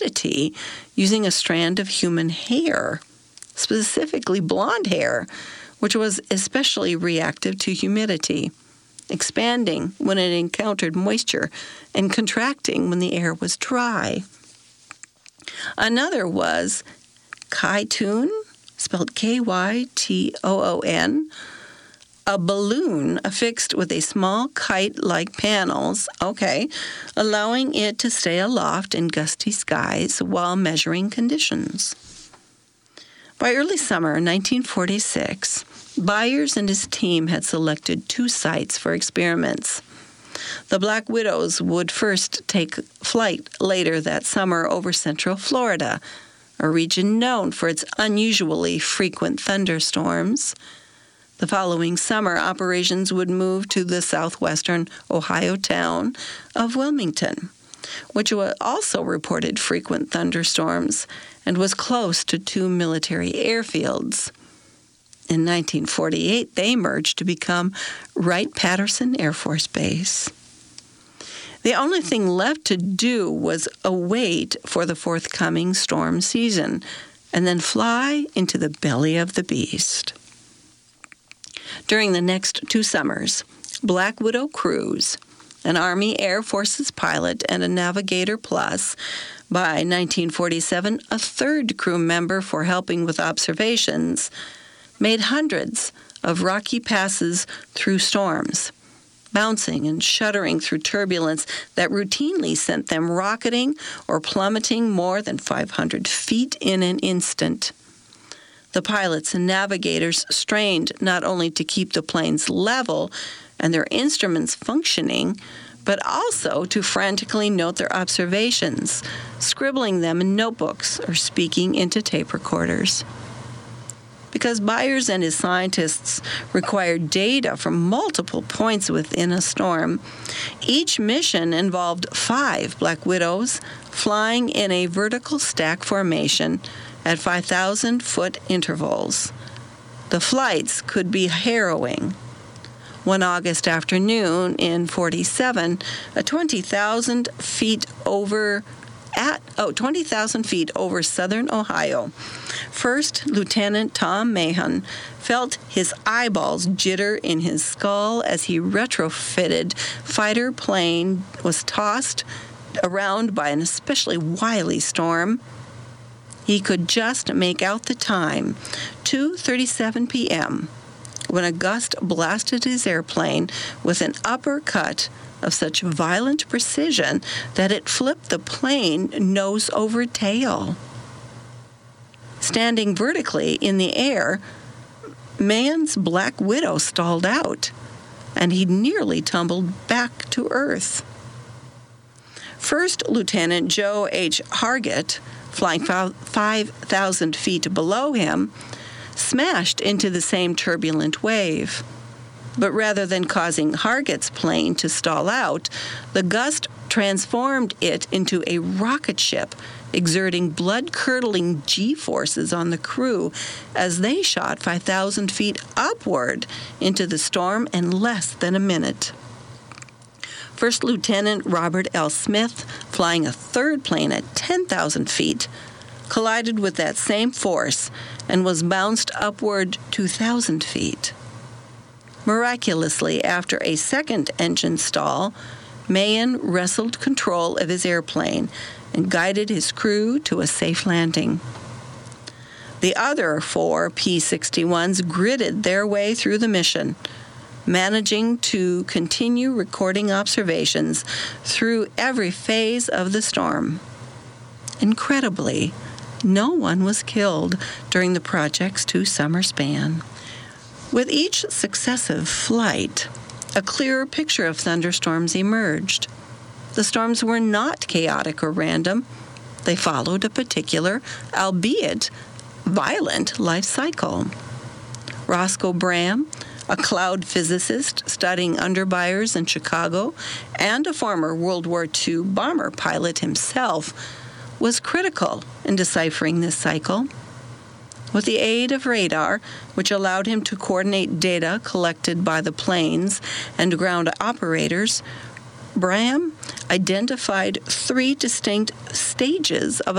humidity using a strand of human hair, specifically blonde hair, which was especially reactive to humidity, expanding when it encountered moisture and contracting when the air was dry. Another was Kytoon, spelled Kytoon, a balloon affixed with a small kite-like panels, allowing it to stay aloft in gusty skies while measuring conditions. By early summer 1946, Byers and his team had selected 2 sites for experiments. The Black Widows would first take flight later that summer over central Florida, a region known for its unusually frequent thunderstorms. The following summer, operations would move to the southwestern Ohio town of Wilmington, which also reported frequent thunderstorms and was close to 2 military airfields. In 1948, they merged to become Wright-Patterson Air Force Base. The only thing left to do was await for the forthcoming storm season and then fly into the belly of the beast. During the next 2 summers, Black Widow crews, an Army Air Forces pilot and a Navigator Plus, by 1947, a 3rd crew member for helping with observations, made hundreds of rocky passes through storms, bouncing and shuddering through turbulence that routinely sent them rocketing or plummeting more than 500 feet in an instant. The pilots and navigators strained not only to keep the planes level and their instruments functioning, but also to frantically note their observations, scribbling them in notebooks or speaking into tape recorders. Because Byers and his scientists required data from multiple points within a storm, each mission involved 5 Black Widows flying in a vertical stack formation at 5,000-foot intervals. The flights could be harrowing. One August afternoon in 47, 20,000 feet over southern Ohio, First Lieutenant Tom Mahon felt his eyeballs jitter in his skull as he retrofitted fighter plane was tossed around by an especially wily storm. He could just make out the time, 2:37 p.m., when a gust blasted his airplane with an uppercut of such violent precision that it flipped the plane nose over tail. Standing vertically in the air, Mahon's Black Widow stalled out, and he nearly tumbled back to earth. First Lieutenant Joe H. Hargett, flying 5,000 feet below him, smashed into the same turbulent wave. But rather than causing Hargett's plane to stall out, the gust transformed it into a rocket ship, exerting blood-curdling G-forces on the crew as they shot 5,000 feet upward into the storm in less than a minute. First Lieutenant Robert L. Smith, flying a 3rd plane at 10,000 feet, collided with that same force and was bounced upward 2,000 feet. Miraculously, after a second engine stall, Mahon wrestled control of his airplane and guided his crew to a safe landing. The other 4 P-61s gritted their way through the mission, managing to continue recording observations through every phase of the storm. Incredibly, no one was killed during the project's 2-summer span. With each successive flight, a clearer picture of thunderstorms emerged. The storms were not chaotic or random. They followed a particular, albeit violent, life cycle. Roscoe Bram, a cloud physicist studying under Byers in Chicago and a former World War II bomber pilot himself, was critical in deciphering this cycle. With the aid of radar, which allowed him to coordinate data collected by the planes and ground operators, Braham identified three distinct stages of